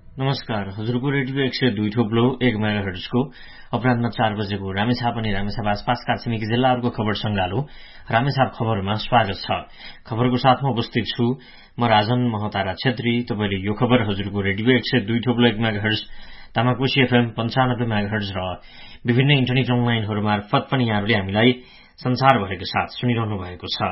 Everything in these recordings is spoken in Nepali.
नमस्कार। हजुरको रेडियो 102.1 मेगाहर्ट्जको अपराह्न 4 बजेको रामेछाप अनि रामेछाप आसपासका छिमेकी जिल्लाहरूको खबर संगालो रामेछाप खबरमा स्वागत छ। खबरको साथमा उपस्थित छु म राजन महतारा छेत्री। तपाईले यो खबर हजुरको radio 102.1 megahertz Tamakoshi FM 95 megahertz र विभिन्न इन्टरनेट अनलाइनहरु मार्फत पनि यहाँले हामीलाई संसारभरको साथ सुनिरहनु भएको छ।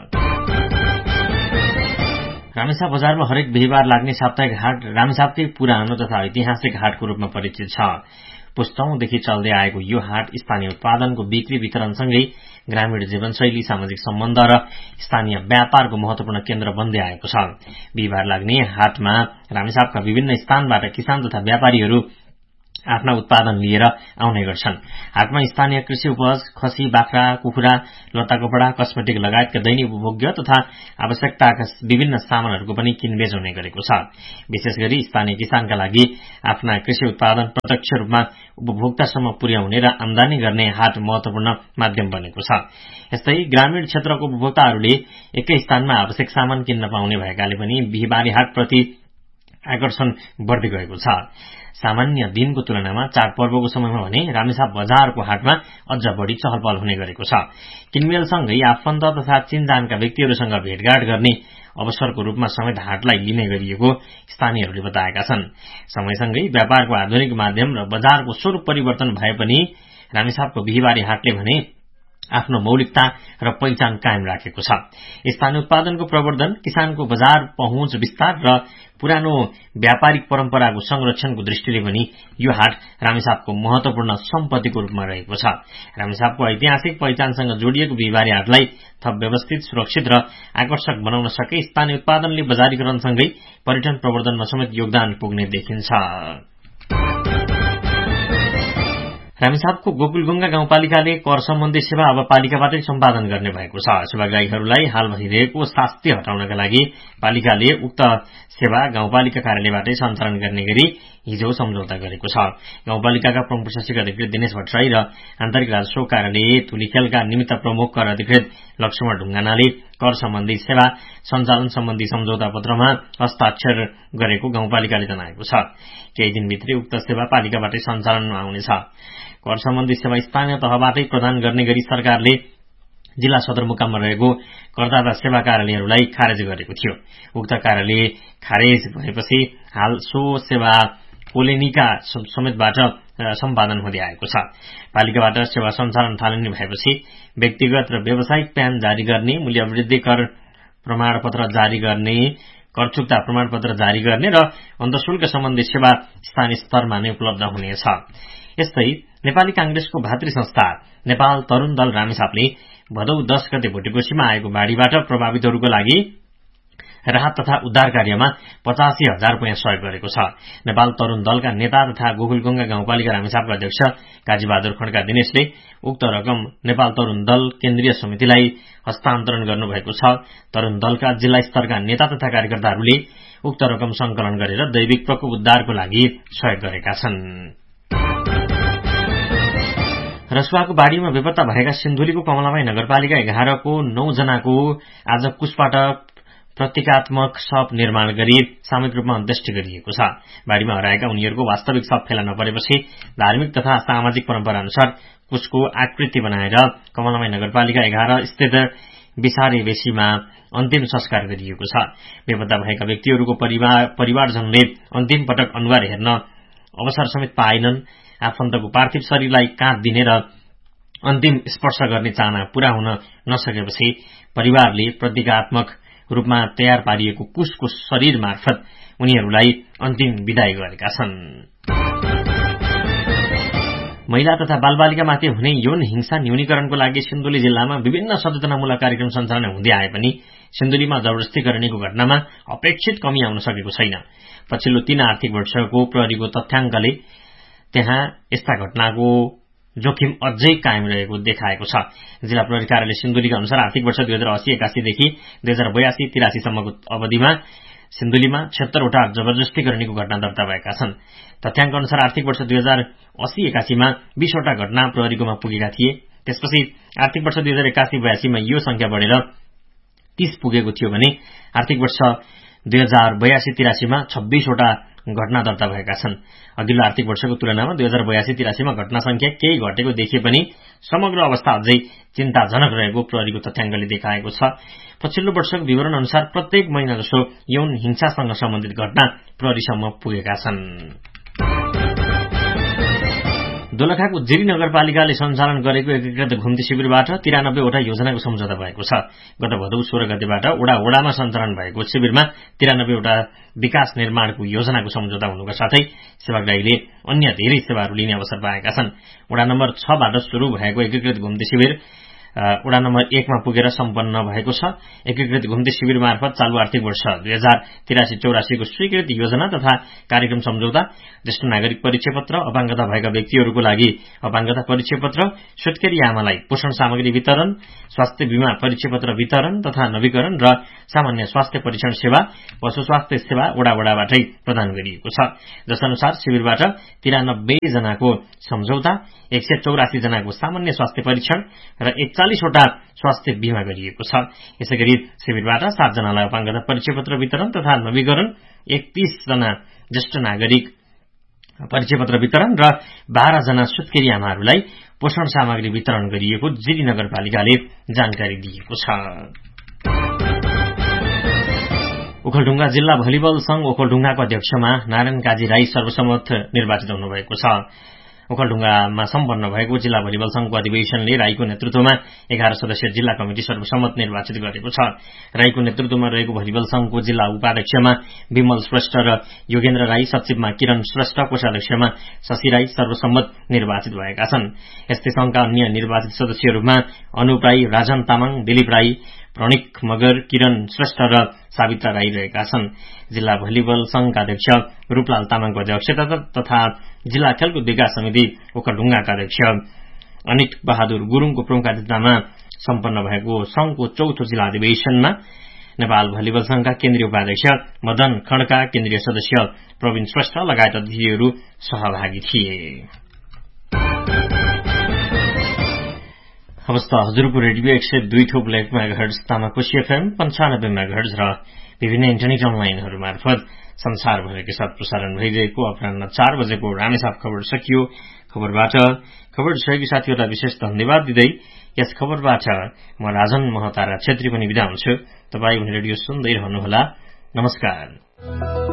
रामेछाप बजारमा हरेक बिहीबार लाग्ने साप्ताहिक हाट रामेछापकै पुरानो तथा ऐतिहासिक हाटको रूपमा परिचित छ। पुस्तौंदेखि चल्दै आएको यो हाट स्थानीय उत्पादनको बिक्री वितरणसँगै ग्रामीण जीवनशैली, सामाजिक सम्बन्ध र स्थानीय व्यापारको महत्वपूर्ण केन्द्र बन्दै आएको छ। बिहीबार लाग्ने हाटमा रामेछापका विभिन्न स्थानबाट किसान तथा व्यापारीहरू आफ्ना उत्पादन लिएर आउने गर्छन्। हाटमा स्थानीय कृषि उपज, खसी, बाख्रा, कुखुरा, लत्ता कपडा, कस्मेटिक लगायतका दैनिक उपभोग्य तथा आवश्यकताका विभिन्न सामानहरूको पनि किनबेच हुने गरेको छ। विशेष गरी स्थानीय किसानका लागि आफ्ना कृषि उत्पादन प्रत्यक्ष रूपमा उपभोक्तासम्म पुर्याउने र आमदानी गर्ने हाट महत्वपूर्ण माध्यम बनेको छ। यस्तै ग्रामीण क्षेत्रको उपभोक्ताहरूले एकै स्थानमा आवश्यक सामान किन्न पाउने भएकाले पनि बिहीबारे हाटप्रति आकर्षण बढ्दै गएको छ। सामान्य दिनको तुलनामा चाडपर्वको समयमा भने रामेछाप बजारको हाटमा अझ बढी चहलपहल हुने गरेको छ। किनमेलसँगै आफन्त तथा चिनजानका व्यक्तिहरूसँग भेटघाट गर्ने अवसरको रूपमा समेत हाटलाई लिने गरिएको स्थानीयहरूले बताएका छन्। समयसँगै व्यापारको आधुनिक माध्यम र बजारको स्वरूप परिवर्तन भए पनि रामेछापको बिहीबारे हाटले भने आफ्नो मौलिकता र पहिचान कायम राखेको छ। स्थानीय उत्पादनको प्रवर्धन, किसानको बजार पहुँच विस्तार र पुरानो व्यापारिक परम्पराको संरक्षणको दृष्टिले पनि यो हाट रामेछापको महत्वपूर्ण सम्पत्तिको रूपमा रहेको छ। रामेछापको ऐतिहासिक पहिचानसँग जोडिएको बिहीबारे हाटलाई थप व्यवस्थित, सुरक्षित र आकर्षक बनाउन सके स्थानीय उत्पादनले बजारीकरणसँगै पर्यटन प्रवर्धनमा समेत योगदान पुग्ने देखिन्छ। रामेछापको गोकुलगंगा गाउँपालिकाले कर सम्बन्धी सेवा अब पालिकाबाटै सम्पादन गर्ने भएको छ। सेवाग्राहीहरूलाई हाल भइरहेको शास्ति हटाउनका लागि पालिकाले उक्त सेवा गाउँपालिका कार्यालयबाटै सञ्चालन गर्ने गरी हिजो सम्झौता गरेको छ। गाउँपालिकाका प्रमुख प्रशासक अधिकृत दिनेश भट्टराई र आन्तरिक राजस्व कार्यालय तुलिखेलका निमित्त प्रमुख कर अधिकृत लक्ष्मण ढुङ्गानाले कर सम्बन्धी सेवा सञ्चालन सम्बन्धी सम्झौता पत्रमा हस्ताक्षर गरेको गाउँपालिकाले जनाएको छ। केही दिनभित्रै उक्त सेवा पालिकाबाटै सञ्चालनमा आउनेछ। कर सम्बन्धी सेवा स्थानीय तहबाटै प्रदान गर्ने गरी सरकारले जिल्ला सदरमुकाममा रहेको करदाता सेवा कार्यालयहरूलाई खारेज गरेको थियो। उक्त कार्यालय खारेज भएपछि हाल सो सेवा कोलेनीका समेतबाट सम्पादन हुँदै आएको छ। पालिकाबाट सेवा सञ्चालन थालनी भएपछि व्यक्तिगत र व्यावसायिक प्यान जारी गर्ने, मूल्यवृद्धि कर प्रमाणपत्र जारी गर्ने, कर चुक्ता प्रमाणपत्र जारी गर्ने र अन्तशुल्क सम्बन्धी सेवा स्थानीय स्तरमा नै उपलब्ध हुनेछ। यस्तै नेपाली कांग्रेसको भातृ संस्था नेपाल तरुण दल रामेछापले भदौ 10 गते भोटेकोशीमा आएको बाढ़ीबाट प्रभावितहरूको लागि राहत तथा उद्धार कार्यमा 85,000 रुपैयाँ सहयोग गरेको छ। नेपाल तरुण दलका नेता तथा गोकुलगंगा गाउँपालिका रामेछापका अध्यक्ष काजीबहादुर खड्का दिनेशले उक्त रकम नेपाल तरुण दल केन्द्रीय समितिलाई हस्तान्तरण गर्नुभएको छ। तरुण दलका जिल्ला स्तरका नेता तथा कार्यकर्ताहरूले उक्त रकम संकलन गरेर दैविक प्रकोप उद्धारको लागि सहयोग गरेका छन्। रसुवाको बाढ़ीमा बेपत्ता भएका सिन्धुलीको कमलामाई नगरपालिका 11 को 9 जनाको आज कुशबाट प्रतीकात्मक शव निर्माण गरी सामूहिक रूपमा अन्त्येष्टि गरिएको छ। बाढ़ीमा हराएका उनीहरूको वास्तविक शव फेला नपरेपछि धार्मिक तथा सामाजिक परम्परा अनुसार कुशको आकृति बनाएर कमलामाई नगरपालिका 11 स्थित विसारे बेसीमा अन्तिम संस्कार गरिएको छ। बेपत्ता भएका व्यक्तिहरूको परिवारजनले अन्तिम पटक अनुहार हेर्न अवसर समेत पाएनन्। आफन्तको पार्थिव शरीरलाई काँध दिने र अन्तिम स्पर्श गर्ने चाहना पूरा हुन नसकेपछि परिवारले प्रतीकात्मक रूपमा तयार पारिएको कुशको शरीर मार्फत उनीहरूलाई अन्तिम विदाई गरेका छन्। महिला तथा बालबालिकामाथि हुने यौन हिंसा न्यूनीकरणको लागि सिन्धुली जिल्लामा विभिन्न सचेतनामूलक कार्यक्रम सञ्चालन हुँदै आए पनि सिन्धुलीमा जबरजस्तीकरणीको घटनामा अपेक्षित कमी आउन सकेको छैन। पछिल्लो 3 आर्थिक वर्षको प्रहरीको तथ्याङ्कले त्यहाँ यस्ता घटनाको जोखिम अझै कायम रहेको देखाएको छ। जिल्ला प्रहरी कार्यालय सिन्धुलीका अनुसार आर्थिक वर्ष 2080-81 देखि 2082-83 सम्मको अवधिमा सिन्धुलीमा 76 वटा जबरजस्तीकरणीको घटना दर्ता भएका छन्। तथ्याङ्क अनुसार आर्थिक वर्ष 2080-81 मा 20 वटा घटना प्रहरीकोमा पुगेका थिए। त्यसपछि आर्थिक वर्ष 2081-82 मा यो संख्या बढेर 30 पुगेको थियो भने आर्थिक वर्ष 2082-83 मा 26 वटा घटना दर्ता भएका छन्। अघिल्लो आर्थिक वर्षको तुलनामा 2082-83 मा घटना संख्या केही घटेको देखिए पनि समग्र अवस्था अझै चिन्ताजनक रहेको प्रहरीको तथ्याङ्कले देखाएको छ। पछिल्लो वर्षको विवरण अनुसार प्रत्येक महिना जसो यौन हिंसासँग सम्बन्धित घटना प्रहरीसम्म पुगेका छन्। दोलखाको जिरी नगरपालिकाले सञ्चालन गरेको एकीकृत घुम्ती शिविरबाट 93 वटा योजनाको सम्झौता भएको छ। गत भदौ 16 गतेबाट वडामा सञ्चालन भएको शिविरमा 93 वटा विकास निर्माणको योजनाको सम्झौता हुनुका साथै सेवाग्राहीले अन्य धेरै सेवाहरू लिने अवसर पाएका छन्। वडा नम्बर 6 बाट शुरू भएको एकीकृत घुम्ती शिविर वडा नम्बर 1 मा पुगेर सम्पन्न भएको छ। एकीकृत घुम्ती शिविर मार्फत चालू आर्थिक वर्ष 2083-84 को स्वीकृत योजना तथा कार्यक्रम सम्झौता, ज्येष्ठ नागरिक परिचय पत्र, अपाङ्गता भएका व्यक्तिहरूको लागि अपाङ्गता परिचय पत्र, सुत्केरी आमालाई पोषण सामग्री वितरण, स्वास्थ्य बीमा परिचय पत्र वितरण तथा नवीकरण र सामान्य स्वास्थ्य परीक्षण सेवा, पशु स्वास्थ्य सेवा वडाबाटै प्रदान गरिएको छ। जसअनुसार शिविरबाट 93 जनाको सम्झौता, 184 जनाको सामान्य स्वास्थ्य परीक्षण र 41 वटा स्वास्थ्य बीमा गरिएको छ। यसैगरी शिविरबाट 7 जनालाई अपाङ्गता परिचय पत्र वितरण तथा नवीकरण, 31 जना ज्येष्ठ नागरिक परिचय पत्र वितरण र 12 जना सुत्केरी आमाहरूलाई पोषण सामग्री वितरण गरिएको जिरी नगरपालिकाले जानकारी दिएको छ। ओखलढुङ्गा जिल्ला भलिबल संघ ओखलढुङ्गाको अध्यक्षमा नारायण काजी राई सर्वसम्मत निर्वाचित हुनुभएको छ। ओखलढुङ्गामा सम्पन्न भएको जिल्ला भलिबल संघको अधिवेशनले राईको नेतृत्वमा 11 सदस्यीय जिल्ला कमिटी सर्वसम्मत निर्वाचित गरेको छ। राईको नेतृत्वमा रहेको भलिबल संघको जिल्ला उपाध्यक्षमा विमल श्रेष्ठ र योगेन्द्र राई, सचिवमा किरण श्रेष्ठ, कोषाध्यक्षमा शशि राई सर्वसम्मत निर्वाचित भएका छन्। यस्तै संघका अन्य निर्वाचित सदस्यहरूमा अनुप राई, राजन तामाङ, दिलीप राई, प्रणिक मगर, किरण श्रेष्ठ र सावित्रा राई रहेका छन्। जिल्ला भलिबल संघका अध्यक्ष रूपलाल तामाङको अध्यक्षता तथा जिल्ला खेलकुद विकास समिति ओखलढुङ्गाका अध्यक्ष अनित बहादुर गुरूङको प्रमुखतामा सम्पन्न भएको संघको चौथो जिल्ला अधिवेशनमा नेपाल भलिबल संघका केन्द्रीय उपाध्यक्ष मदन खड्का, केन्द्रीय सदस्य प्रवीण श्रेष्ठ लगायत अतिथिहरू सहभागी थिए। अवस्था हजुरको radio 102.1 megahertz, Tamakoshi FM 95 megahertz र विभिन्न इन्टरनेट अनलाइनहरू मार्फत संसारभरकै साथ प्रसारण भइरहेको अपराह्न 4 बजेको रामेछाप खबर सकियो। खबर सहयोगी साथीहरूलाई विशेष धन्यवाद दिँदै यस खबरबाट म राजन महतारा छेत्री पनि बिदा हुन्छु। तपाईँ रेडियो सुन्दै रहनुहोला। नमस्कार।